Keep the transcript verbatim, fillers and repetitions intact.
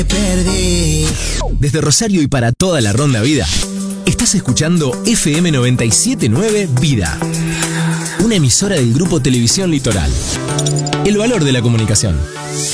Perdí. Desde Rosario y para toda la Ronda Vida, estás escuchando F M noventa y siete punto nueve Vida, una emisora del Grupo Televisión Litoral. El valor de la comunicación.